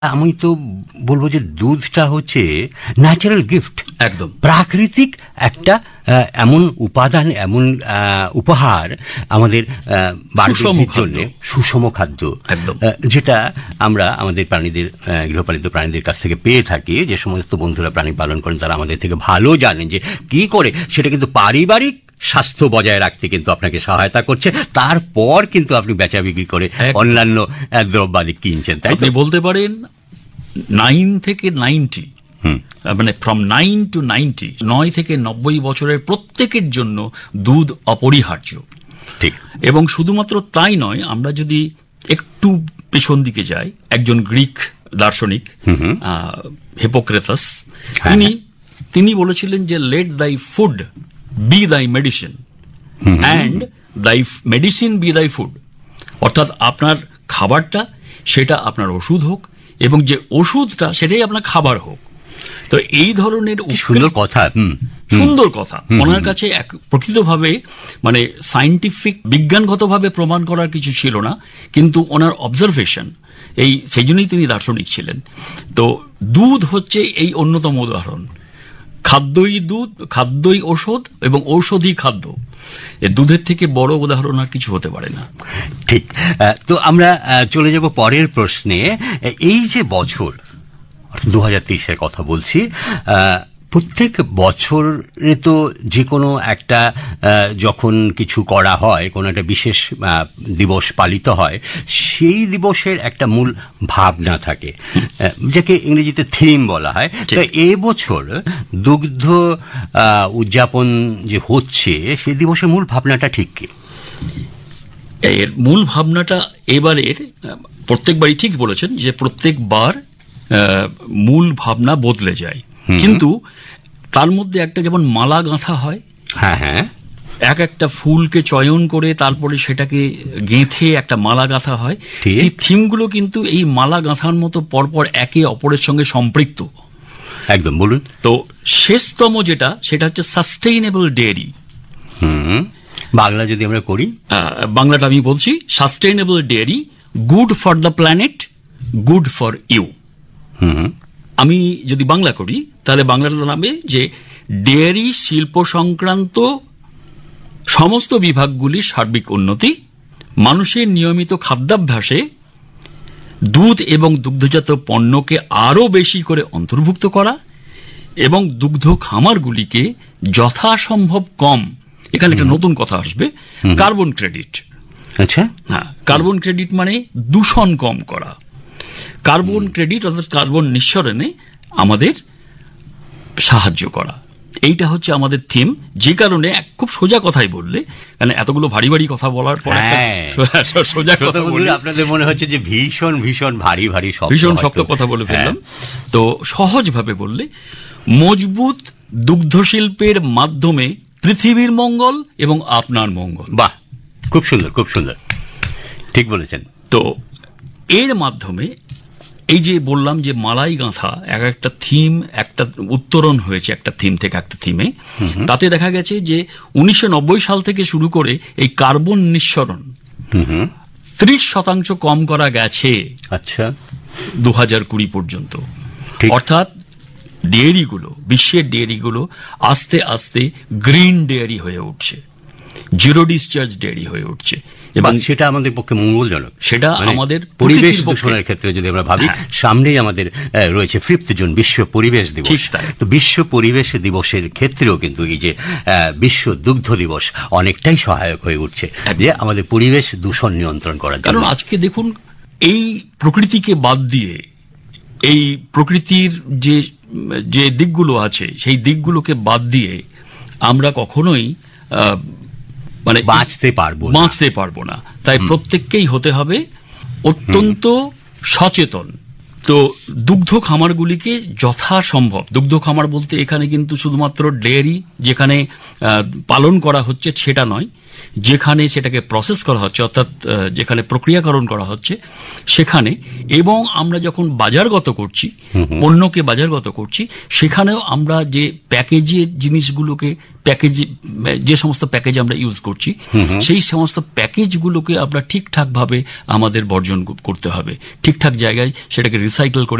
আমি তো বলবো যে দুধটা হচ্ছে ন্যাচারাল গিফট, একদম প্রাকৃতিক একটা এমন উপাদান, এমন উপহার আমাদের বাড়ির জন্য, সুষম খাদ্য, যেটা আমরা আমাদের প্রাণীদের, গৃহপালিত প্রাণীদের কাছ থেকে পেয়ে থাকি। যে সমস্ত বন্ধুরা প্রাণী পালন করেন তারা আমাদের থেকে ভালো জানেন যে কি করে সেটা কিন্তু পারিবারিক স্বাস্থ্য বজায় রাখতে কিন্তু আপনাকে সহায়তা করছে। তারপর কিন্তু আপনি বেচা বিক্রি করে অন্যান্য দ্রব্যাদি কিনছেন, তাই আপনি বলতে পারেন 9 থেকে 90, মানে ফ্রম 9 to 90, 9 থেকে 90 বছরের প্রত্যেকের জন্য দুধ অপরিহার্য। ঠিক। এবং শুধুমাত্র তাই নয়, আমরা যদি একটু পেছন দিকে যাই, একজন গ্রিক দার্শনিক হিপোক্রেটাস, তিনি বলেছিলেন যে লেট দাই ফুড বি দাই মেডিসিন অ্যান্ড দাই মেডিসিন বি দাই ফুড। অর্থাৎ আপনার খাবারটা সেটা আপনার ওষুধ হোক, এবং যে ওষুধটা সেটাই আপনার খাবার হোক। তো এই ধরনের সুন্দর কথা ওনার কাছে প্রকৃতভাবে মানে সায়েন্টিফিক বিজ্ঞানগতভাবে প্রমাণ করার কিছু ছিল না, কিন্তু ওনার অবজারভেশন, সেই জন্যই তিনি দার্শনিক ছিলেন। তো দুধ হচ্ছে এই অন্যতম উদাহরণ। খাদ্যই দুধ, খাদ্যই ঔষধ, এবং ঔষধই খাদ্য। দুধের থেকে বড় উদাহরণ আর কিছু হতে পারে না। ঠিক। তো আমরা চলে যাব পরের প্রশ্নে। এই যে বছর 2023-এর কথা বলছি, প্রত্যেক বছরে তো যে কোনো একটা যখন কিছু করা হয়, কোনো একটা বিশেষ দিবস পালিত হয়, সেই দিবসের একটা মূল ভাবনা থাকে, যাকে ইংরেজিতে থিম বলা হয়। তো এবছর দুগ্ধ উদযাপন যে হচ্ছে, সেই দিবসের মূল ভাবনাটা ঠিক কি? এর মূল ভাবনাটা এবারের, প্রত্যেকবারই ঠিক বলেছেন যে প্রত্যেকবার মূল ভাবনা বদলে যায়, কিন্তু তার মধ্যে একটা যেমন মালা গাঁথা হয়, হ্যাঁ, একটা ফুলকে চয়ন করে তারপরে সেটাকে গেঁথে একটা মালা গাঁথা হয়। এই থিমগুলো কিন্তু এই মালা গাঁথার মতো পরপর একে অপরের সঙ্গে সম্পৃক্ত। একদম, বলুন। তো শেষতম যেটা, সেটা হচ্ছে সাস্টেইনেবল ডেয়ারি। বাংলা যদি আমরা করি, বাংলাটা আমি বলছি, sustainable dairy, good for the planet, good for you. আমি যদি বাংলা করি তাহলে বাংলাটা নামে যে ডেয়ারি শিল্প সংক্রান্ত সমস্ত বিভাগগুলির সার্বিক উন্নতি, মানুষের নিয়মিত খাদ্যাভ্যাসে দুধ এবং দুগ্ধজাত পণ্যকে আরও বেশি করে অন্তর্ভুক্ত করা, এবং দুগ্ধ খামারগুলিকে যথাসম্ভব কম, এখানে একটা নতুন কথা আসবে, কার্বন ক্রেডিট। আচ্ছা, হ্যাঁ, কার্বন ক্রেডিট মানে দূষণ কম করা। কার্বন ক্রেডিট অর্থাৎ কার্বন নিঃসরণে আমাদের সাহায্য করা, এইটা হচ্ছে আমাদের থিম। যে কারণে খুব সোজা কথাই বললে, কারণ এতগুলো ভারী ভারী কথা বলার পর সোজা কথা বললে আপনাদের মনে হচ্ছে যে ভীষণ ভীষণ ভারী ভারী ভীষণ শক্ত কথা বলে ফেললাম। তো সহজভাবে বললে, মজবুত দুগ্ধ শিল্পের মাধ্যমে পৃথিবীর মঙ্গল এবং আপনার মঙ্গল। বাহ, খুব সুন্দর, খুব সুন্দর, ঠিক বলেছেন। তো এর মাধ্যমে এই যে বললাম যে মালাই গাঁথা, একটা থিম, একটা উত্তরণ হয়েছে একটা থিম থেকে একটা থিমে, তাতে দেখা গেছে যে 1990 সাল থেকে শুরু করে এই কার্বন নিঃসরণ 30% কম করা গেছে। আচ্ছা, 2020 পর্যন্ত। অর্থাৎ ডেয়ারিগুলো, বিশ্বের ডেয়ারিগুলো আস্তে আস্তে গ্রিন ডেয়ারি হয়ে উঠছে, জিরো ডিসচার্জ ডেয়ারি হয়ে উঠছে, এবং সেটা আমাদের পক্ষে মঙ্গলজনক। সেটা আমাদের পরিবেশ দূষণের ক্ষেত্রে যদি আমরা ভাবি, সামনেই আমাদের রয়েছে 5th জুন বিশ্ব পরিবেশ দিবস। তো বিশ্ব পরিবেশ দিবসের ক্ষেত্রেও কিন্তু এই যে বিশ্ব দুগ্ধ দিবস অনেকটাই সহায়ক হয়ে উঠছে যে আমাদের পরিবেশ দূষণ নিয়ন্ত্রণ করার জন্য। কারণ আজকে দেখুন, এই প্রকৃতিকে বাদ দিয়ে, এই প্রকৃতির যে দিকগুলো আছে সেই দিকগুলোকে বাদ দিয়ে আমরা কখনোই মানে বাঁচতে পারবো না। তাই প্রত্যেককেই হতে হবে অত্যন্ত সচেতন। তো দুগ্ধ খামারগুলিকে যথাসম্ভব, দুগ্ধ খামার বলতে এখানে কিন্তু শুধুমাত্র ডেয়ারি যেখানে পালন করা হচ্ছে সেটা নয়, যেখানে সেটাকে প্রসেস করা হচ্ছে, অর্থাৎ যেখানে প্রক্রিয়াকরণ করা হচ্ছে সেখানে, এবং আমরা যখন বাজারগত করছি, পণ্যকে বাজারগত করছি, সেখানেও আমরা যে প্যাকেজের জিনিসগুলোকে, যে সমস্ত প্যাকেজ আমরা ইউজ করছি, সেই সমস্ত প্যাকেজগুলোকে আমরা ঠিকঠাকভাবে আমাদের বর্জন করতে হবে, ঠিকঠাক জায়গায় সেটাকে রিসাইকেল করে